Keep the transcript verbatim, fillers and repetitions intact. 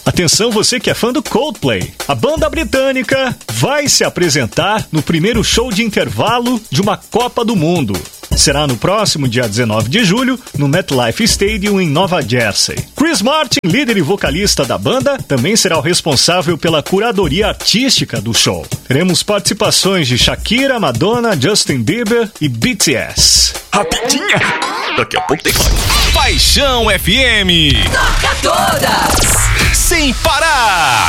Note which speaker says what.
Speaker 1: Atenção você que é fã do Coldplay. A banda britânica vai se apresentar no primeiro show de intervalo de uma Copa do Mundo. Será no próximo dia dezenove de julho, no MetLife Stadium, em Nova Jersey. Chris Martin, líder e vocalista da banda, também será o responsável pela curadoria artística do show. Teremos participações de Shakira, Madonna, Justin Bieber e B T S.
Speaker 2: Rapidinha! Daqui a pouco tem mais. Paixão F M.
Speaker 3: Toca todas!
Speaker 2: Sem parar!